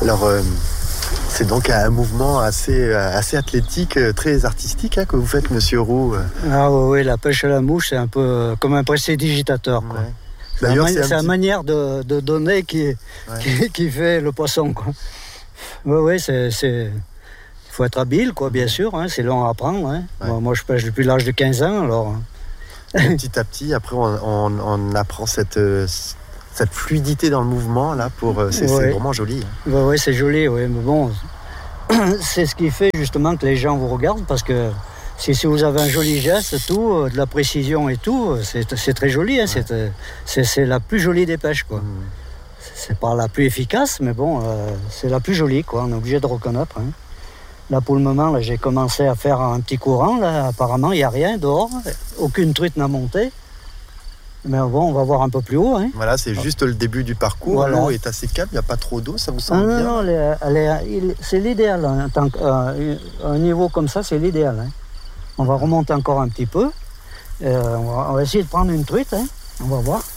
Alors, c'est donc un mouvement assez athlétique, très artistique que vous faites, Monsieur Roux. Ah oui, la pêche à la mouche, c'est un peu comme un prestidigitateur, quoi. Ouais. D'ailleurs, c'est la manière de donner qui fait le poisson, quoi. Oui, il faut être habile, quoi, bien sûr, hein, c'est long à apprendre. Hein. Ouais. Moi, je pêche depuis l'âge de 15 ans, alors... Et petit à petit, après, on apprend cette fluidité dans le mouvement, là, c'est vraiment joli. Hein. Oui, c'est joli, oui, mais bon, c'est ce qui fait justement que les gens vous regardent, parce que si vous avez un joli geste, tout, de la précision et tout, c'est très joli, hein, ouais. C'est la plus jolie des pêches, quoi. C'est pas la plus efficace, mais bon, c'est la plus jolie, quoi, on est obligé de reconnaître. Hein. Là, pour le moment, là, j'ai commencé à faire un petit courant, là, apparemment, il n'y a rien dehors, aucune truite n'a monté. Mais bon, on va voir un peu plus haut. Hein. Voilà, c'est juste le début du parcours. Voilà. L'eau est assez calme, il n'y a pas trop d'eau, ça vous semble bien? Non, c'est l'idéal. Hein. Un niveau comme ça, c'est l'idéal. Hein. On va remonter encore un petit peu. On va essayer de prendre une truite. Hein. On va voir.